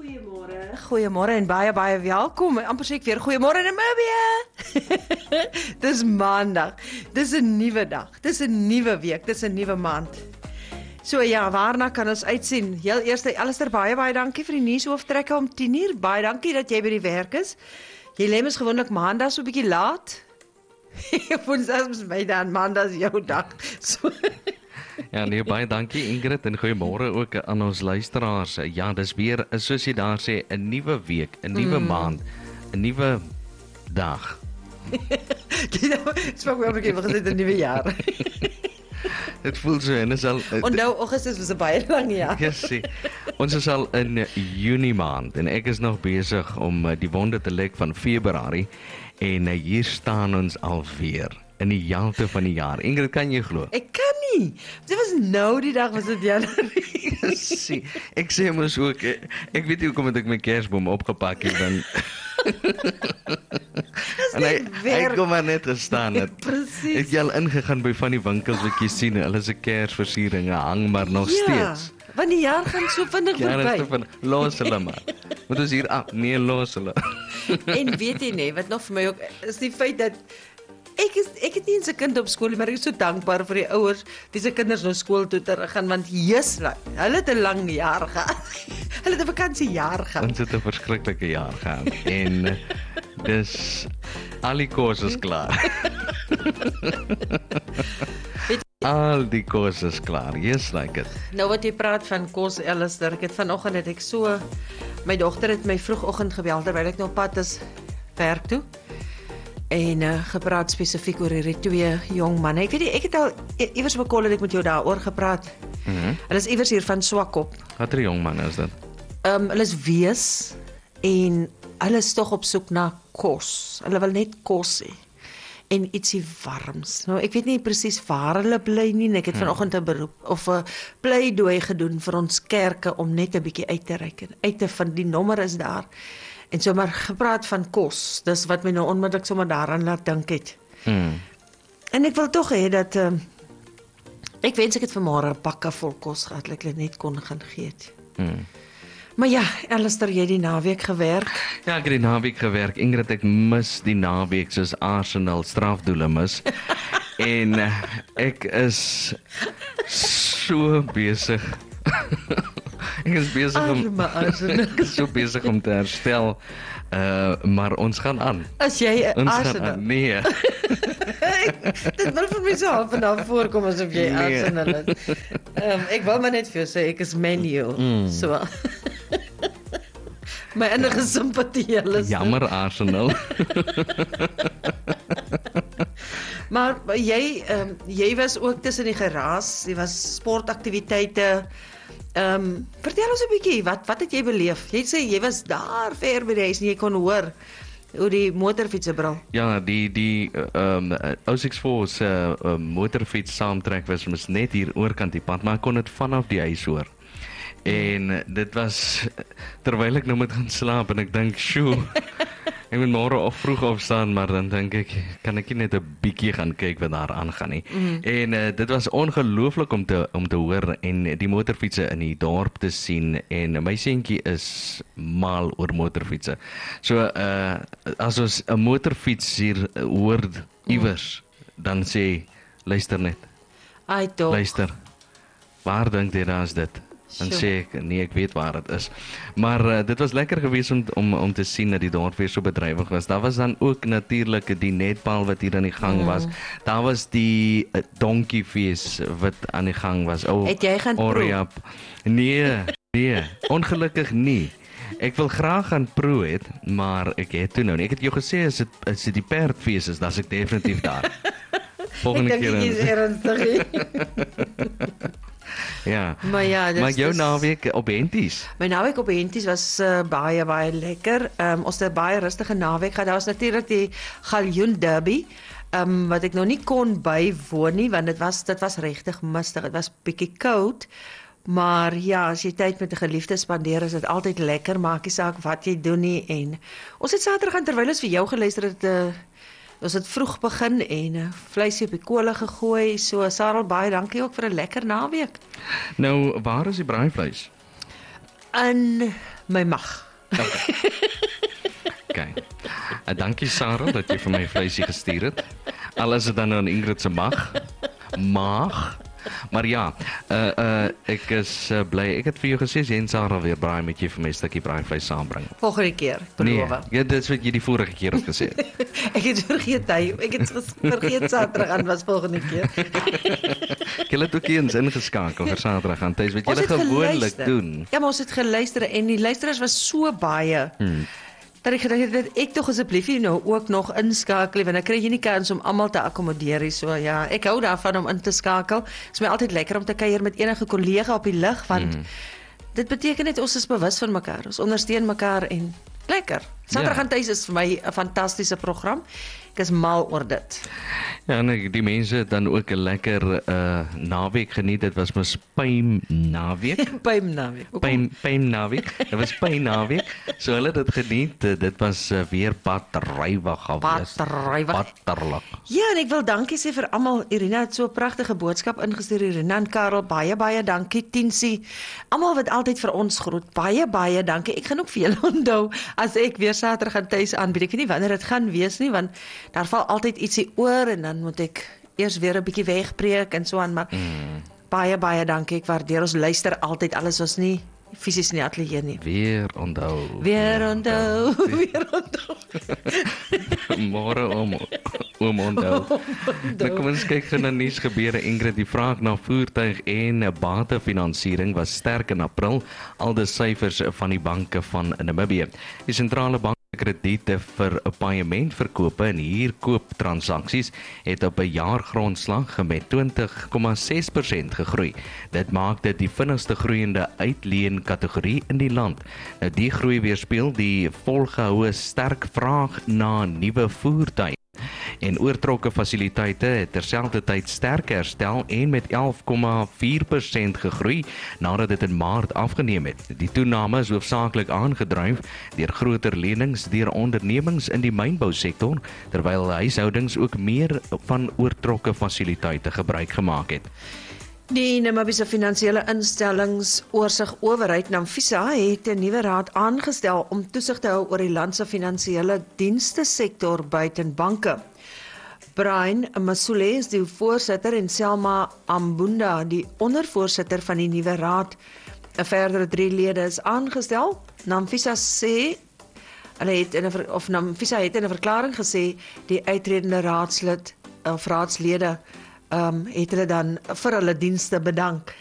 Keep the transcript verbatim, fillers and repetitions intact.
Goeiemôre. Goeiemôre en baie baie welkom. Amper sê ek weer goeiemôre Namibië. Dis Maandag. Dis 'n nuwe dag. Dis 'n nuwe week. Dis 'n nuwe maand. So ja, waarna kan ons uitsien? Heel eers, Alistair, baie baie dankie vir die nuushooftrekke om tien uur. Baie dankie dat jy by die werk is. Jy lê mos gewoonlik Maandag so 'n bietjie laat. Woensdag is my dan, Maandag is jou dag. So Ja, nee, baie dankie Ingrid en goeiemôre ook aan ons luisteraars. Ja, dis weer, soos jy daar sê, 'n nuwe week, 'n nuwe mm. maand, 'n nuwe dag. Jy nou, spreek oor ek het gesê 'n nuwe jaar. Dit voel so en is al Onthou Augustus was 'n baie lang jaar. Ja, sê. Ons is al in Junie maand en ek is nog besig om die wonde te lek van Februarie en hier staan ons alweer in die helte van die jaar. Ingrid, kan jy glo? Ek kan nie. Dit was nou die dag was dit Januarie. Sê, ek sê mos ook, ek, ek weet nie hoekom het ek my kersboom opgepak het dan. En hy, hy kom maar net gestaan het. Presies. Het jy al ingegaan by van die winkels wat jy sien, hulle se kersversieringe hang maar nog ja, steeds. Want die jaar gaan so vinnig Ja, verby. van los hulle maar. Moet ons hier af, nee, los hulle. En weet jy nie, wat nog vir my ook is die feit dat Ek is ek het nie eens 'n kind op skool nie, maar ek is so dankbaar vir die ouers wie se kinders nou skool toe teruggaan want Jesus, hulle het 'n lang jaar gehad. Hulle het 'n vakansiejaar gehad. Ons het 'n verskriklike jaar gehad en dis al die kos is klaar. Al die kos is klaar. Yes, like it. Nou wat jy praat van kos, Alistair, ek het vanoggend het ek so my dogter het my vroegoggend gebel terwyl ek nou op pad is werk toe. En uh, gepraat spesifiek oor hierdie twee jong manne. Ek weet nie, ek het al e- iewers op 'n call het ek met jou daaroor gepraat. Mhm. Mm Hulle is iewers hier van Swakop. Watter jong man is dit? Ehm um, hulle is wees en hulle is tog op soek na kos. Hulle wil net kos hê en ietsie warms. Nou ek weet nie presies waar hulle bly nie. Ek het hmm. vanoggend 'n beroep of 'n pleidooi gedoen vir ons kerke om net 'n bietjie uit te reik en uit te vind die nommer is daar. En so maar gepraat van kos. Dis wat my nou onmiddellik sommer daaraan laat dink het. Hmm. En ek wil tog hê dat uh, ek wens ek het vanmôre 'n pakke vol kos gehad, dat ek dit net kon gaan gee het. Hmm. Maar ja, Alistair, jy het die naweek gewerk. Ja, ek het die naweek gewerk. Ingrid, ek mis die naweek soos Arsenal strafdoele mis. En uh, ek is so besig. Ek is besig om Arme Arsenal. ek is so besig om te herstel. Uh, maar ons gaan aan. As jy 'n Ons gaan Arsenal. aan. Nee. Dit wil vir my so half en half voorkom asof jy Nee. Arsenal is. Um, ek wil maar net vir jou sê ek is Man U. Mm. So. My enige simpatie is. Jammer Arsenal. Maar jy um, jy was ook tussen die geraas, jy was sportaktiwiteite. Ehm um, vertel ons 'n bietjie, wat wat het jy beleef? Jy sê jy was daar ver by die huis en jy kon hoor hoe die motorfietsse brul. Ja, die die ehm um, O ses vier se uh, um, motorfiets saamtrek was mos net hier oorkant die pad, maar ek kon dit vanaf die huis hoor. En dit was terwyl ek nou moet gaan slaap en ek dink, "Sjoe, ek moet môre of vroeg opstaan," maar dan dink ek, kan ek nie net 'n bietjie gaan kyk wat daar aangaan nie. Mm. En uh, dit was ongelooflik om te om te hoor en die motorfietsse in die dorp te sien en my seentjie is mal oor motorfietsse. So uh as ons 'n motorfiets hier hoor iewers, dan sê luister net. Ai tog. Luister. Waar dink jy daar is dit? Dan Sure. sê ek, nee, ek weet waar dit is. Maar uh, dit was lekker geweest om, om om te sien dat die dorp weer so bedrywig was. Daar was dan ook natuurlik die netbal wat hier aan die gang was. Mm. Daar was die uh, donkiefees wat aan die gang was. Oh, Het jy gaan proe? Oriap. Nee, nee, ongelukkig nie. Ek wil graag gaan proe het, maar ek het toe nou nie. Ek het jou gesê as dit as dit die perdfees is, dan is ek definitief daar. Volgende Ek dink keer. jy is ernstig. Ja. Maar ja, dis Maar jou dis- naweek op Henties. My naweek op Henties was uh, baie baie lekker. Ehm um, ons het 'n baie rustige naweek gehad. Daar was natuurlik die Galjoen Derby. Ehm um, wat ek nog nie kon bywoon nie want dit was dit was regtig mistig. Dit was bietjie koud. Maar ja, as jy tyd met 'n geliefde spandeer, is dit altyd lekker, maak nie saak wat jy doen nie. En ons het Saterdag aan terwyl ons vir jou geluister het, uh, ons het vroeg begin en uh, vleisie op die kolle gegooi. So Sarel, baie dankie ook vir 'n lekker naweek. Nou, waar is die braaivleis? In my mag. Okay. Okay. Uh, dankie Sarah dat jy vir my vleisie gestuur het. Al is dit dan aan Ingrid se mag. Mag. Maar ja, uh uh ek is uh, bly. Ek het vir jou gesê jy en Sarah weer braai met jy vir my 'n stukkie braaivleis saambring. Volgende keer, Nee, beloof. ja, dit is wat jy die vorige keer ook gesê het. Ek het vergeet hy. Ek het ges- vergeet Saterdag aan was volgende keer. Jy het ook eens ingeskakel vir Saterdag aan tyd wat Ons jy het gewoonlik geluister. doen. Ja, maar ons het geluister en die luisteraars was so baie. Hmm. Dat ek gedink het dat ek tog asseblief hier nou ook nog inskakel want dan kry jy nie kans om almal te akkommodeer nie. So ja, ek hou daarvan om in te skakel. Dit is my altyd lekker om te kuier met enige kollega op die lug want hmm. dit beteken net ons is bewus van mekaar. Ons ondersteun mekaar en lekker. Saterdag Ja. aan tuis is vir my 'n fantastiese program. Ek is mal oor dit. Ja, en die mense het dan ook 'n lekker uh naweek geniet. Dit was mos Pym naweek. Pym naweek. Pym Pym naweek. Dit was Pym naweek. So hulle het dit geniet. Dit was uh, weer batterywig gewees. Batterywig. Batterlik. Ja, en ek wil dankie sê vir almal. Irina het so 'n pragtige boodskap ingestuur. Irina en Karel, baie baie dankie. Tinsie, almal wat altyd vir ons groet. Baie baie dankie. Ek gaan ook vir julle onthou as ek weer Saterdag aan tuis aanbied. Ek weet nie wanneer dit gaan wees nie, want daar val altyd ietsie oor en dan moet ek eers weer 'n bietjie wegpreek en so aan, maar mm. baie baie dankie. Ek waardeer ons luister altyd alles ons nie fisies in die ateljee nie. Weer onthou. Weer onthou, weer onthou. Môre om om onthou. Nou kom ons kyk gou na nuusgebeure. Ingrid, die vraag na voertuig en batefinansiering was sterk in April, al die syfers van die banke van Namibië. Die sentrale bank krediete vir paementverkope en huurkooptransaksies het op 'n jaargrondslag met twintig komma ses persent gegroei. Dit maak dit die vinnigste groeiende uitleenkategorie in die land. Nou die groei weerspieël die volgehoue sterk vraag na nuwe voertuie. En oortrokke fasiliteite het terselfdertyd sterk herstel en met elf komma vier persent gegroei nadat dit in Maart afgeneem het. Die toename is hoofsaaklik aangedryf deur groter lenings deur ondernemings in die mynbousektor, terwyl huishoudings ook meer van oortrokke fasiliteite gebruik gemaak het. Die Namibiese Finansiële Instellings Oorsig Owerheid Namfisa het 'n nuwe raad aangestel om toesig te hou oor die land se finansiële dienste sektor buiten banke. Brian Masule is die voorsitter en Selma Ambunda die ondervoorsitter van die nuwe raad. 'n Verdere drie lede is aangestel. Namfisa sê hulle het in 'n of Namfisa het in 'n verklaring gesê die uitredende raadslid of raadslede um, het hulle dan vir hulle dienste bedank.